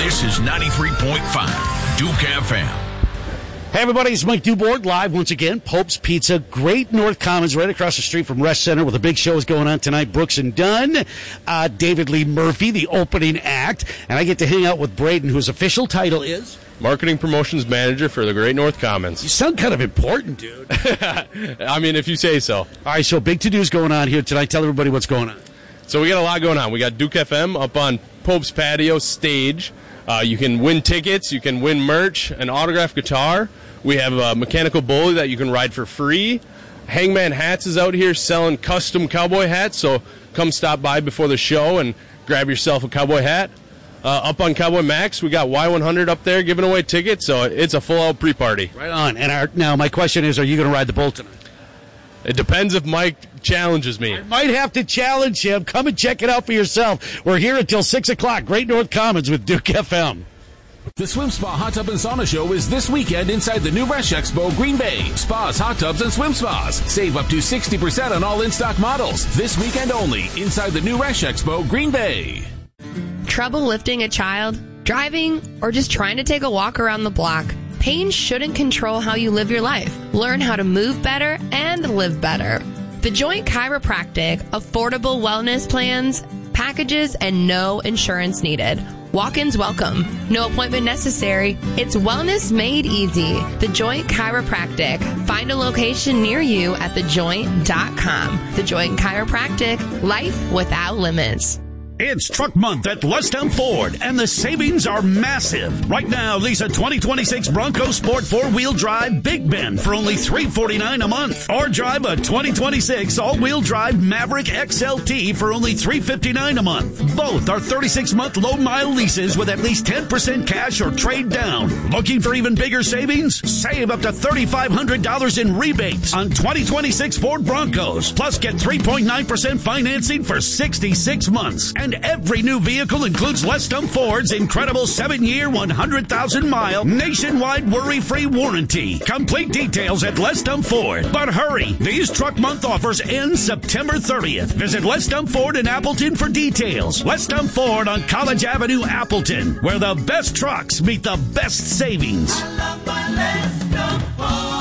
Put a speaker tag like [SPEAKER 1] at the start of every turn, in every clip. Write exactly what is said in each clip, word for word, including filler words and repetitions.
[SPEAKER 1] This is ninety-three point five Duke F M.
[SPEAKER 2] Hey, everybody, it's Mike Dubourg live once again. Pope's Pizza, Great North Commons, right across the street from Rest Center, where the big show is going on tonight. Brooks and Dunn, uh, David Lee Murphy, the opening act, and I get to hang out with Braden, whose official title is
[SPEAKER 3] Marketing Promotions Manager for the Great North Commons.
[SPEAKER 2] You sound kind of important, dude.
[SPEAKER 3] I mean, if you say so.
[SPEAKER 2] All right, so big to-dos going on here tonight. Tell everybody what's going on.
[SPEAKER 3] So we got a lot going on. We got Duke F M up on Pope's Patio stage. Uh, you can win tickets. You can win merch, an autographed guitar. We have a mechanical bully that you can ride for free. Hangman Hats is out here selling custom cowboy hats, so come stop by before the show and grab yourself a cowboy hat. Uh, up on Cowboy Max, we got Y one hundred up there giving away tickets, so it's a full-out pre-party.
[SPEAKER 2] Right on. And our, now my question is, are you going to ride the bull tonight?
[SPEAKER 3] It depends if Mike challenges me.
[SPEAKER 2] I might have to challenge him. Come and check it out for yourself. We're here until six o'clock. Great North Commons with Duke F M.
[SPEAKER 4] The Swim Spa Hot Tub and Sauna Show is this weekend inside the New Rush Expo, Green Bay. Spas, hot tubs, and swim spas. Save up to sixty percent on all in-stock models. This weekend only inside the New Rush Expo, Green Bay.
[SPEAKER 5] Trouble lifting a child, driving, or just trying to take a walk around the block? Pain shouldn't control how you live your life. Learn how to move better and live better. The Joint Chiropractic, affordable wellness plans, packages, and no insurance needed. Walk-ins welcome. No appointment necessary. It's wellness made easy. The Joint Chiropractic. Find a location near you at the joint dot com. The Joint Chiropractic. Life without limits.
[SPEAKER 6] It's Truck Month at Lestown Ford, and the savings are massive. Right now, lease a twenty twenty-six Bronco Sport four-wheel drive Big Bend for only three hundred forty-nine dollars a month. Or drive a twenty twenty-six all-wheel drive Maverick X L T for only three hundred fifty-nine dollars a month. Both are thirty-six month low-mile leases with at least ten percent cash or trade down. Looking for even bigger savings? Save up to three thousand five hundred dollars in rebates on twenty twenty-six Ford Broncos. Plus, get three point nine percent financing for sixty-six months. And every new vehicle includes Lestown Ford's incredible seven-year, one hundred thousand mile nationwide worry-free warranty. Complete details at Lestown Ford. But hurry, these Truck Month offers end September thirtieth. Visit Lestown Ford in Appleton for details. Lestown Ford on College Avenue, Appleton, where the best trucks meet the best savings.
[SPEAKER 7] I love my Lestown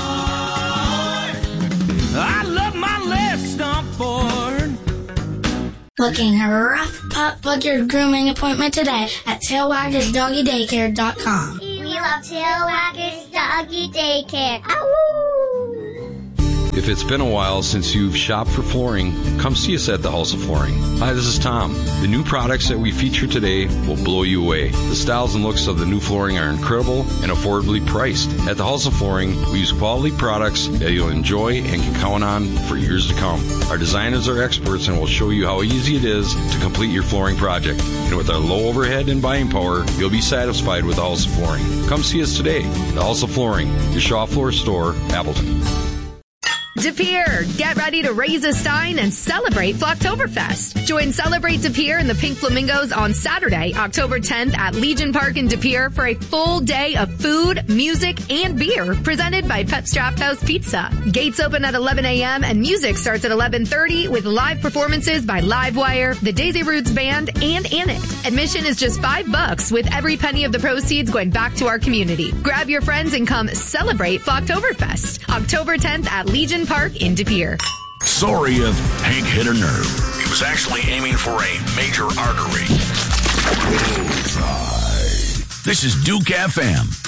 [SPEAKER 7] Ford. I love my Lestown Ford.
[SPEAKER 8] Booking a rough pup butcher grooming appointment today at Tailwaggers Doggy Daycare dot com.
[SPEAKER 9] We love Tailwaggers Doggy Daycare. Ow!
[SPEAKER 10] If it's been a while since you've shopped for flooring, come see us at the House of Flooring. Hi, this is Tom. The new products that we feature today will blow you away. The styles and looks of the new flooring are incredible and affordably priced. At the House of Flooring, we use quality products that you'll enjoy and can count on for years to come. Our designers are experts and will show you how easy it is to complete your flooring project. And with our low overhead and buying power, you'll be satisfied with the House of Flooring. Come see us today. The House of Flooring, your Shaw Floor store, Appleton.
[SPEAKER 11] De Pere, get ready to raise a stein and celebrate Flocktoberfest. Join Celebrate De Pere and the Pink Flamingos on Saturday, October tenth at Legion Park in De Pere for a full day of food, music, and beer presented by Pep's Draft House Pizza. Gates open at eleven a.m. and music starts at eleven thirty with live performances by Livewire, the Daisy Roots Band, and Annex. Admission is just five bucks with every penny of the proceeds going back to our community. Grab your friends and come celebrate Flocktoberfest. October tenth at Legion Park in De Pere.
[SPEAKER 1] Sorry if Hank hit a nerve. He was actually aiming for a major artery. This is Duke F M.